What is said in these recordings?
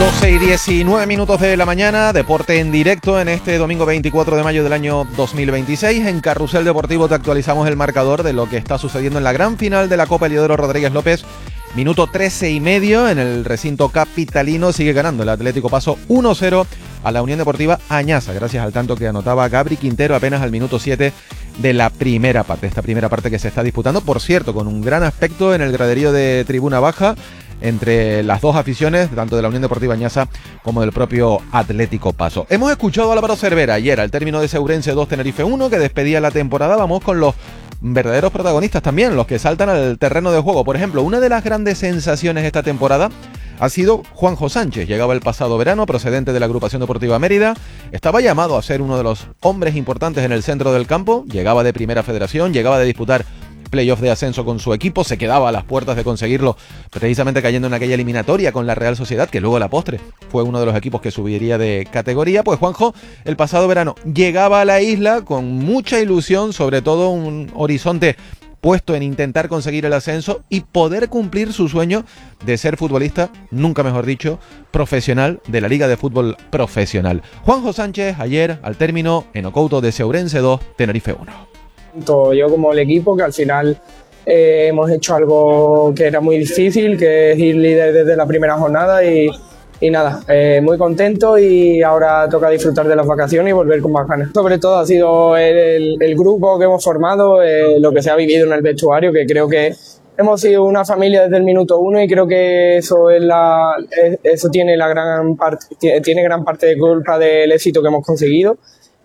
12:19 de la mañana, deporte en directo en este domingo 24 de mayo del año 2026. En Carrusel Deportivo te actualizamos el marcador de lo que está sucediendo en la gran final de la Copa Eliodoro Rodríguez López. Minuto 13:30 en el recinto capitalino, sigue ganando el Atlético Paso 1-0 a la Unión Deportiva Añaza, gracias al tanto que anotaba Gabri Quintero apenas al minuto 7 de la primera parte. Esta primera parte que se está disputando, por cierto, con un gran aspecto en el graderío de tribuna baja, entre las dos aficiones, tanto de la Unión Deportiva Añaza como del propio Atlético Paso. Hemos escuchado a Álvaro Cervera ayer al término de ese Ourense 2 Tenerife 1, que despedía la temporada. Vamos con los verdaderos protagonistas también, los que saltan al terreno de juego. Por ejemplo, una de las grandes sensaciones esta temporada ha sido Juanjo Sánchez. Llegaba el pasado verano, procedente de la Agrupación Deportiva Mérida. Estaba llamado a ser uno de los hombres importantes en el centro del campo. Llegaba de Primera Federación, llegaba de disputar playoff de ascenso con su equipo, se quedaba a las puertas de conseguirlo, precisamente cayendo en aquella eliminatoria con la Real Sociedad, que luego a la postre fue uno de los equipos que subiría de categoría. Pues Juanjo, el pasado verano, llegaba a la isla con mucha ilusión, sobre todo un horizonte puesto en intentar conseguir el ascenso y poder cumplir su sueño de ser futbolista, nunca mejor dicho, profesional de la Liga de Fútbol Profesional. Juanjo Sánchez, ayer, al término en Ocouto de ese Ourense 2, Tenerife 1. Yo como el equipo, que al final hemos hecho algo que era muy difícil, que es ir líder desde la primera jornada y nada, muy contento, y ahora toca disfrutar de las vacaciones y volver con más ganas. Sobre todo ha sido el grupo que hemos formado, lo que se ha vivido en el vestuario, que creo que hemos sido una familia desde el minuto uno, y creo que eso eso tiene gran parte de culpa del éxito que hemos conseguido.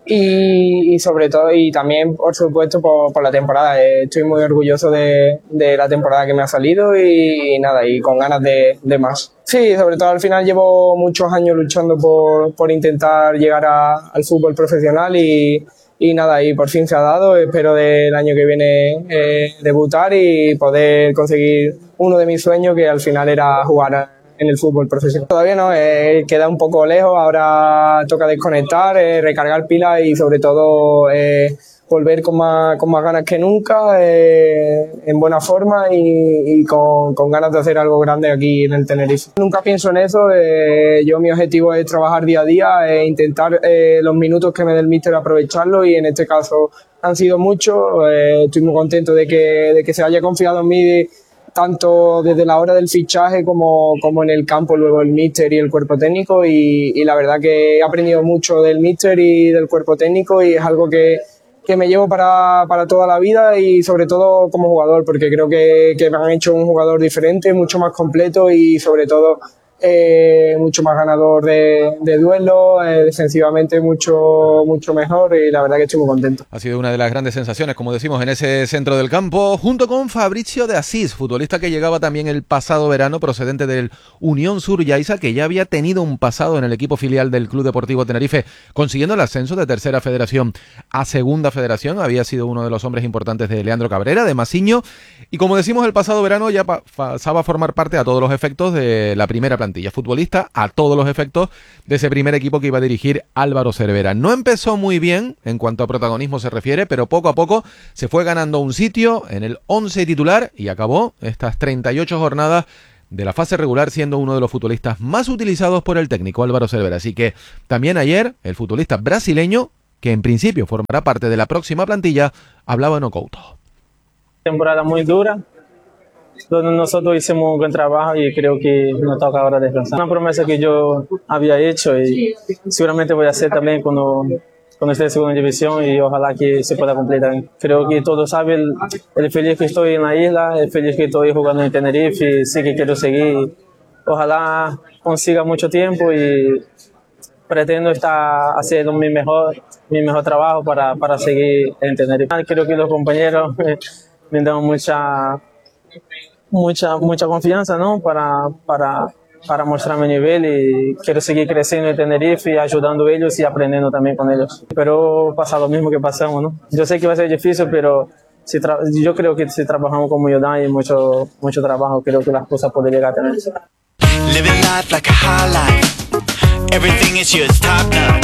Y sobre todo, y también por supuesto por la temporada. Estoy muy orgulloso de la temporada que me ha salido y nada, y con ganas de más. Sí, sobre todo al final llevo muchos años luchando por intentar llegar al fútbol profesional y nada, y por fin se ha dado. Espero del año que viene debutar y poder conseguir uno de mis sueños, que al final era jugar en el fútbol profesional. Todavía no, queda un poco lejos, ahora toca desconectar, recargar pilas y sobre todo volver con más ganas que nunca, en buena forma y con ganas de hacer algo grande aquí en el Tenerife. Nunca pienso en eso, mi objetivo es trabajar día a día, intentar los minutos que me dé el míster aprovecharlos, y en este caso han sido muchos. Estoy muy contento de que se haya confiado en mí, tanto desde la hora del fichaje como en el campo, luego el míster y el cuerpo técnico, y la verdad que he aprendido mucho del míster y del cuerpo técnico, y es algo que me llevo para toda la vida, y sobre todo como jugador, porque creo que me han hecho un jugador diferente, mucho más completo y sobre todo mucho más ganador de duelo, defensivamente mucho mejor, y la verdad que estoy muy contento. Ha sido una de las grandes sensaciones, como decimos, en ese centro del campo, junto con Fabricio de Asís, futbolista que llegaba también el pasado verano, procedente del Unión Sur Yaiza, que ya había tenido un pasado en el equipo filial del Club Deportivo Tenerife, consiguiendo el ascenso de Tercera Federación a Segunda Federación. Había sido uno de los hombres importantes de Leandro Cabrera, de Masiño, y como decimos, el pasado verano ya pasaba a formar parte a todos los efectos de la primera plantilla. Futbolista a todos los efectos de ese primer equipo que iba a dirigir Álvaro Cervera. No empezó muy bien en cuanto a protagonismo se refiere, pero poco a poco se fue ganando un sitio en el 11 titular y acabó estas 38 jornadas de la fase regular siendo uno de los futbolistas más utilizados por el técnico Álvaro Cervera. Así que también ayer el futbolista brasileño, que en principio formará parte de la próxima plantilla, hablaba en Ocouto. Temporada muy dura, donde nosotros hicimos un buen trabajo y creo que nos toca ahora descansar. Una promesa que yo había hecho y seguramente voy a hacer también cuando esté en segunda división, y ojalá que se pueda completar. Creo que todos saben el feliz que estoy en la isla, el feliz que estoy jugando en Tenerife, y sí que quiero seguir. Ojalá consiga mucho tiempo y pretendo estar haciendo mi mejor trabajo para seguir en Tenerife. Creo que los compañeros me dan mucha confianza, ¿no? para mostrar mi nivel, y quiero seguir creciendo en Tenerife y ayudando a ellos y aprendiendo también con ellos. Pero pasa lo mismo que pasamos, ¿no? Yo sé que va a ser difícil, pero yo creo que si trabajamos con humildad y mucho trabajo, creo que las cosas pueden llegar a tener. Living life like a highlight. Everything is yours, top notch.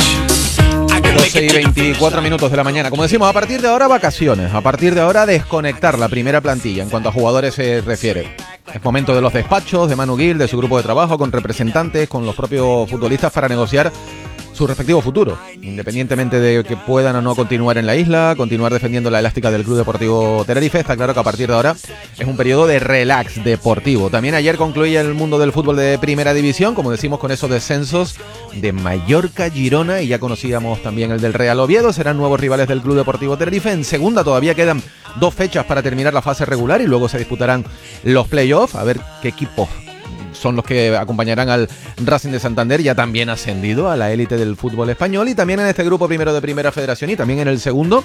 12:24 de la mañana. Como decimos, a partir de ahora vacaciones, a partir de ahora desconectar la primera plantilla en cuanto a jugadores se refiere. Es momento de los despachos de Manu Gil, de su grupo de trabajo, con representantes, con los propios futbolistas para negociar su respectivo futuro, independientemente de que puedan o no continuar en la isla, continuar defendiendo la elástica del Club Deportivo Tenerife. Está claro que a partir de ahora es un periodo de relax deportivo. También ayer concluía el mundo del fútbol de primera división, como decimos, con esos descensos de Mallorca, Girona, y ya conocíamos también el del Real Oviedo. Serán nuevos rivales del Club Deportivo Tenerife. En segunda todavía quedan 2 fechas para terminar la fase regular y luego se disputarán los playoffs, a ver qué equipos son los que acompañarán al Racing de Santander, ya también ascendido a la élite del fútbol español, y también en este grupo primero de Primera Federación y también en el segundo,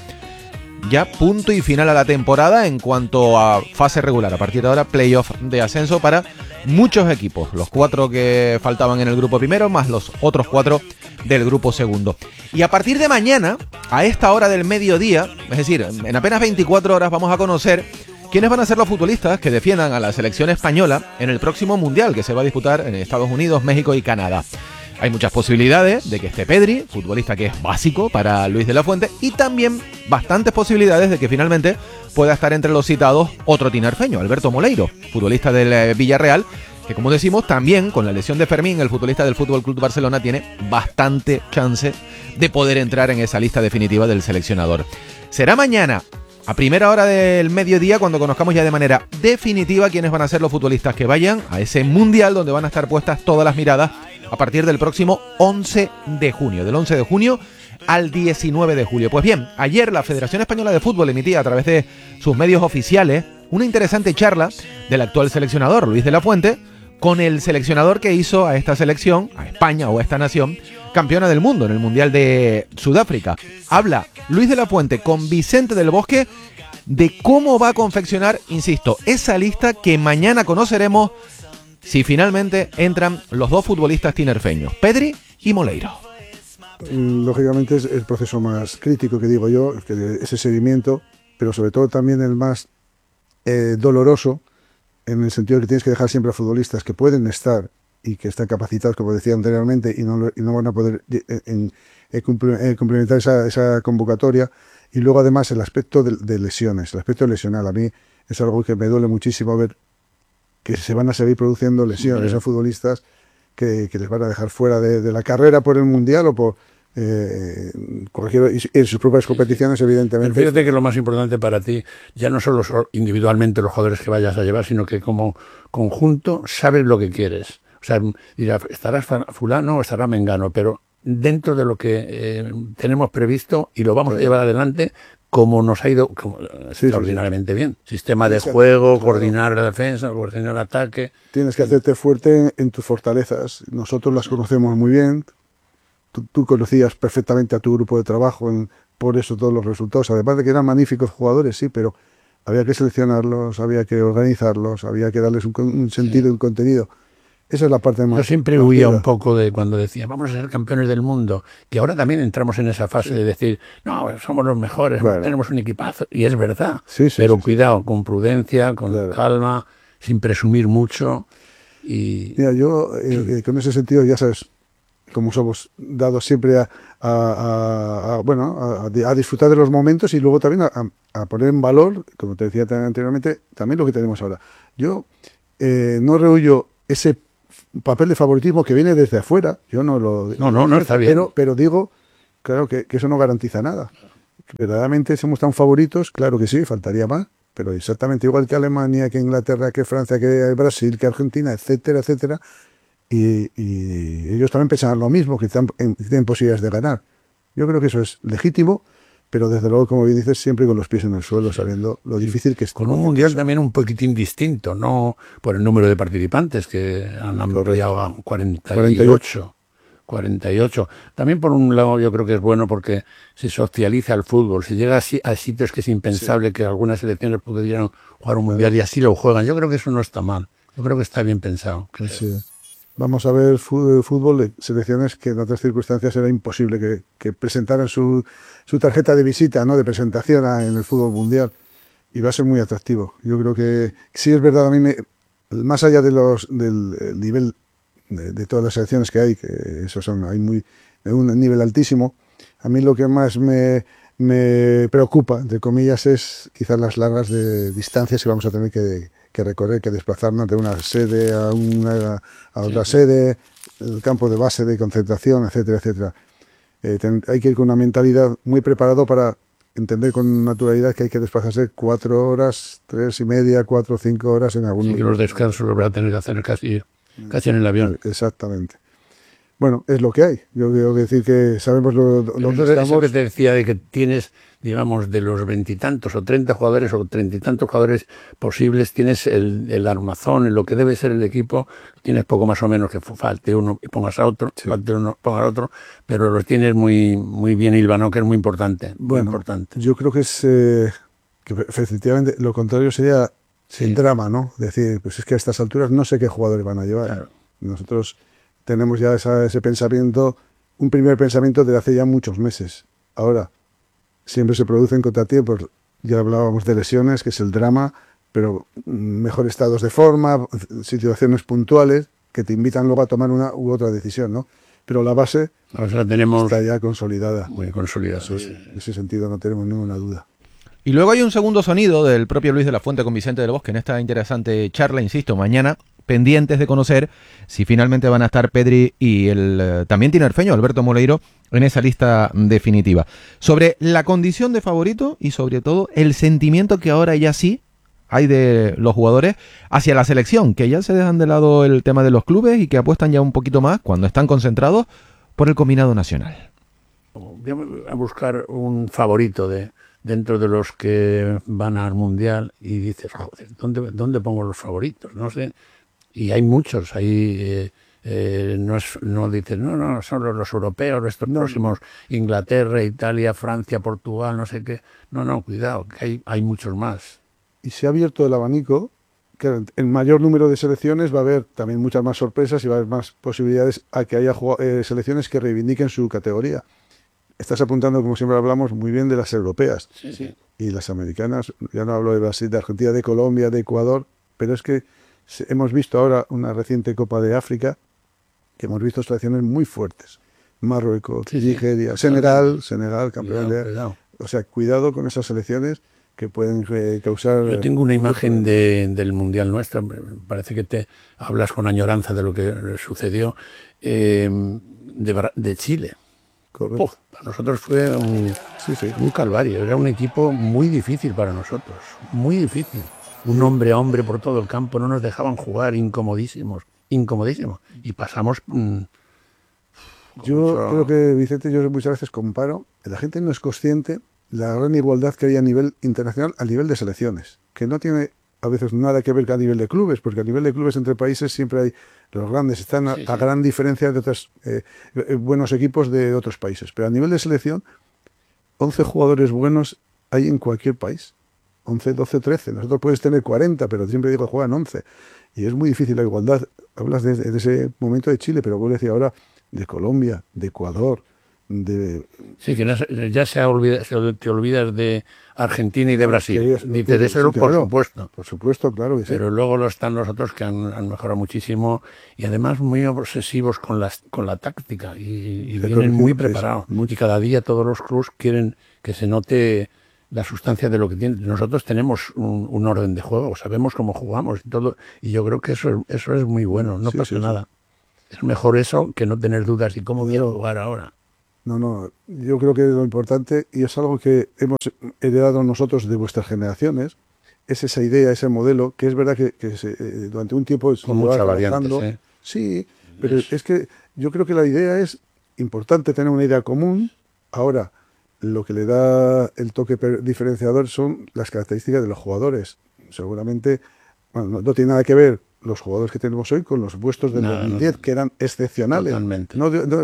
ya punto y final a la temporada en cuanto a fase regular. A partir de ahora, playoff de ascenso para muchos equipos, los 4 que faltaban en el grupo primero, más los otros 4 del grupo segundo. Y a partir de mañana, a esta hora del mediodía, es decir, en apenas 24 horas, vamos a conocer quiénes van a ser los futbolistas que defiendan a la selección española en el próximo Mundial que se va a disputar en Estados Unidos, México y Canadá. Hay muchas posibilidades de que esté Pedri, futbolista que es básico para Luis de la Fuente, y también bastantes posibilidades de que finalmente pueda estar entre los citados otro tinerfeño, Alberto Moleiro, futbolista del Villarreal, que como decimos también con la lesión de Fermín, el futbolista del Fútbol Club Barcelona, tiene bastante chance de poder entrar en esa lista definitiva del seleccionador. Será mañana, a primera hora del mediodía, cuando conozcamos ya de manera definitiva quiénes van a ser los futbolistas que vayan a ese Mundial donde van a estar puestas todas las miradas a partir del próximo 11 de junio. Del 11 de junio al 19 de julio. Pues bien, ayer la Federación Española de Fútbol emitía a través de sus medios oficiales una interesante charla del actual seleccionador, Luis de la Fuente, con el seleccionador que hizo a esta selección, a España o a esta nación, campeona del mundo en el Mundial de Sudáfrica. Habla Luis de la Fuente con Vicente del Bosque de cómo va a confeccionar, insisto, esa lista que mañana conoceremos si finalmente entran los 2 futbolistas tinerfeños, Pedri y Moleiro. Lógicamente es el proceso más crítico, que digo yo, que ese seguimiento, pero sobre todo también el más doloroso, en el sentido de que tienes que dejar siempre a futbolistas que pueden estar y que están capacitados, como decía anteriormente, y no van a poder complementar esa convocatoria. Y luego además el aspecto de lesiones, el aspecto lesional. A mí es algo que me duele muchísimo ver que se van a seguir produciendo lesiones a futbolistas que les van a dejar fuera de la carrera por el Mundial o por en sus propias competiciones, evidentemente. Pero fíjate que lo más importante para ti ya no solo son individualmente los jugadores que vayas a llevar, sino que como conjunto sabes lo que quieres. O sea, dirá, estará fulano o estará mengano, pero dentro de lo que tenemos previsto y lo vamos a llevar adelante como nos ha ido extraordinariamente bien. Sistema de juego, coordinar la defensa, coordinar el ataque. Tienes que hacerte fuerte en tus fortalezas. Nosotros las conocemos muy bien. Tú conocías perfectamente a tu grupo de trabajo, por eso todos los resultados. Además de que eran magníficos jugadores, sí, pero había que seleccionarlos, había que organizarlos, había que darles un sentido y un contenido. Esa es la parte más... Yo siempre huía un poco de cuando decía, vamos a ser campeones del mundo, que ahora también entramos en esa fase de decir, no, somos los mejores, tenemos un equipazo, y es verdad, pero cuidado, con prudencia, con calma, sin presumir mucho. Mira, yo con ese sentido, ya sabes, como somos dados siempre a disfrutar de los momentos y luego también a poner en valor, como te decía anteriormente, también lo que tenemos ahora. Yo no rehuyo ese papel de favoritismo que viene desde afuera, yo no lo... No, está bien. Pero digo, claro, que eso no garantiza nada. Verdaderamente somos tan favoritos, claro que sí, faltaría más, pero exactamente igual que Alemania, que Inglaterra, que Francia, que Brasil, que Argentina, etcétera, etcétera. Y ellos también pensan lo mismo, que tienen posibilidades de ganar. Yo creo que eso es legítimo, pero desde luego, como bien dices, siempre con los pies en el suelo, sabiendo lo difícil que es. Con un mundial también un poquitín distinto, no por el número de participantes, que han ampliado a 48. También por un lado yo creo que es bueno porque se socializa el fútbol, se llega a sitios que es impensable que algunas selecciones pudieran jugar un mundial y así lo juegan. Yo creo que eso no está mal, yo creo que está bien pensado. Sí. Vamos a ver fútbol de selecciones que en otras circunstancias era imposible que presentaran su tarjeta de visita, ¿no?, de presentación en el fútbol mundial, y va a ser muy atractivo. Yo creo que sí es verdad, a mí más allá del nivel de todas las selecciones que hay, que esos hay un nivel altísimo, a mí lo que más me preocupa, entre comillas, es quizás las largas de distancias que vamos a tener que que recorrer, que desplazarnos de una sede a otra sede, el campo de base de concentración, etcétera, etcétera. Hay que ir con una mentalidad muy preparado para entender con naturalidad que hay que desplazarse 4 horas, 3 y media, 4 o 5 horas en algún Sí, que los descansos los va a tener que hacer casi en el avión. Exactamente. Bueno, es lo que hay. Yo quiero decir que sabemos lo que estamos. Eso que te decía de que tienes, digamos, de los 20 y tantos o 30 jugadores o 30 y tantos jugadores posibles, tienes el armazón, en lo que debe ser el equipo, tienes poco más o menos que falte uno y pongas a otro, falte uno, pongas a otro, pero lo tienes muy, muy bien hilvanado, que es muy importante. Muy importante. Yo creo que es que efectivamente lo contrario sería el drama, ¿no? Decir, pues es que a estas alturas no sé qué jugadores van a llevar. Claro. Nosotros tenemos ya ese pensamiento, un primer pensamiento de hace ya muchos meses. Ahora, siempre se producen contratiempos. Ya hablábamos de lesiones, que es el drama, pero mejor estados de forma, situaciones puntuales que te invitan luego a tomar una u otra decisión, ¿no? Pero la base La tenemos está ya consolidada. muy consolidada. En ese sentido no tenemos ninguna duda. Y luego hay un segundo sonido del propio Luis de la Fuente con Vicente del Bosque en esta interesante charla, insisto, mañana, pendientes de conocer si finalmente van a estar Pedri y el también tinerfeño Alberto Moleiro en esa lista definitiva. Sobre la condición de favorito y sobre todo el sentimiento que ahora ya sí hay de los jugadores hacia la selección, que ya se dejan de lado el tema de los clubes y que apuestan ya un poquito más, cuando están concentrados, por el combinado nacional. Voy a buscar un favorito dentro de los que van al Mundial y dices, joder, ¿dónde pongo los favoritos? No sé. Y hay muchos, ahí no dices, no, son los europeos, estos próximos, Inglaterra, Italia, Francia, Portugal, no sé qué. No, cuidado, que hay muchos más. Y se ha abierto el abanico, que en mayor número de selecciones va a haber también muchas más sorpresas y va a haber más posibilidades a que haya selecciones que reivindiquen su categoría. Estás apuntando, como siempre hablamos, muy bien de las europeas. Sí. Y las americanas, ya no hablo de Brasil, de Argentina, de Colombia, de Ecuador, pero es que hemos visto ahora una reciente Copa de África, que hemos visto selecciones muy fuertes. Marruecos, Nigeria, Senegal, campeón Cuidado. O sea, cuidado con esas selecciones que pueden causar... Yo tengo una imagen del Mundial nuestro, parece que te hablas con añoranza de lo que sucedió, de Chile. Correcto. Para nosotros fue un calvario, era un equipo muy difícil para nosotros, muy difícil. Un hombre a hombre por todo el campo, no nos dejaban jugar, incomodísimos. Y pasamos... Yo creo que, Vicente, yo muchas veces comparo, la gente no es consciente la gran igualdad que hay a nivel internacional, a nivel de selecciones, que no tiene a veces nada que ver con a nivel de clubes, porque a nivel de clubes entre países siempre hay, los grandes están a gran diferencia de otros buenos equipos de otros países, pero a nivel de selección, 11 jugadores buenos hay en cualquier país, 11, 12, 13, nosotros puedes tener 40, pero siempre digo juegan 11, y es muy difícil la igualdad. Hablas de ese momento de Chile, pero vuelvo a decir ahora de Colombia, de Ecuador, Sí, que ya te olvidas de Argentina y de Brasil. Dices de eso, por supuesto. Por supuesto, claro que sí. Pero luego están los otros que han mejorado muchísimo y además muy obsesivos con la táctica y vienen muy preparados. Y cada día todos los clubes quieren que se note la sustancia de lo que tienen. Nosotros tenemos un orden de juego, sabemos cómo jugamos y todo, y yo creo que eso es muy bueno, no pasa nada. Es mejor eso que no tener dudas y cómo quiero jugar ahora. No, yo creo que lo importante, y es algo que hemos heredado nosotros de vuestras generaciones, es esa idea, ese modelo, que es verdad que durante un tiempo con muchas variantes. Sí, pero es que yo creo que la idea es importante tener una idea común. Ahora, lo que le da el toque diferenciador son las características de los jugadores. Seguramente, bueno, no tiene nada que ver los jugadores que tenemos hoy con los vuestros del 2010, que eran excepcionales. Totalmente.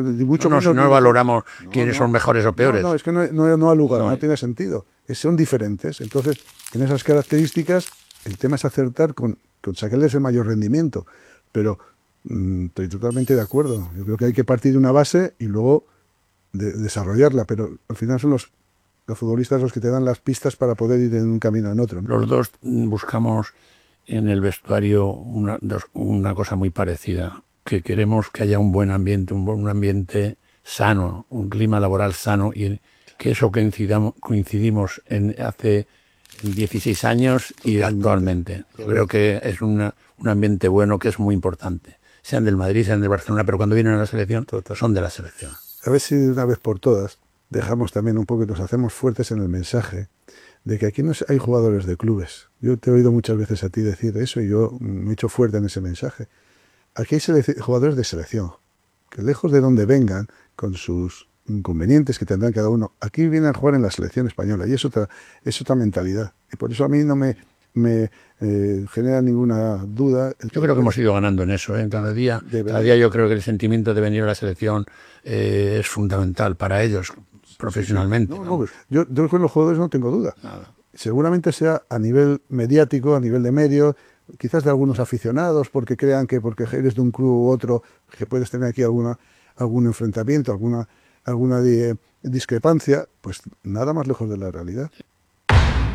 No valoramos quiénes son mejores o peores. No, es que no ha lugar, no tiene sentido. Son diferentes. Entonces, en esas características, el tema es acertar con sacarles el mayor rendimiento. Pero estoy totalmente de acuerdo. Yo creo que hay que partir de una base y luego desarrollarla. Pero al final son los futbolistas los que te dan las pistas para poder ir en un camino o en otro, ¿no? Los dos buscamos en el vestuario una cosa muy parecida, que queremos que haya un buen ambiente, un ambiente sano, un clima laboral sano, y que eso coincidimos en hace 16 años y actualmente. Yo creo que es un ambiente bueno que es muy importante. Sean del Madrid, sean del Barcelona, pero cuando vienen a la selección, son de la selección. A ver si de una vez por todas dejamos también un poco y nos hacemos fuertes en el mensaje de que aquí no hay jugadores de clubes. Yo te he oído muchas veces a ti decir eso y yo me he hecho fuerte en ese mensaje. Aquí hay jugadores de selección, que lejos de donde vengan, con sus inconvenientes que tendrán cada uno, aquí vienen a jugar en la selección española y es otra mentalidad. Y por eso a mí no me genera ninguna duda. Yo creo que hemos ido ganando en eso, ¿eh? Cada día yo creo que el sentimiento de venir a la selección es fundamental para ellos profesionalmente. Sí. No, yo con los jugadores no tengo duda. Nada. Seguramente sea a nivel mediático, a nivel de medios, quizás de algunos aficionados, porque crean que porque eres de un club u otro, que puedes tener aquí algún enfrentamiento, alguna discrepancia, pues nada más lejos de la realidad.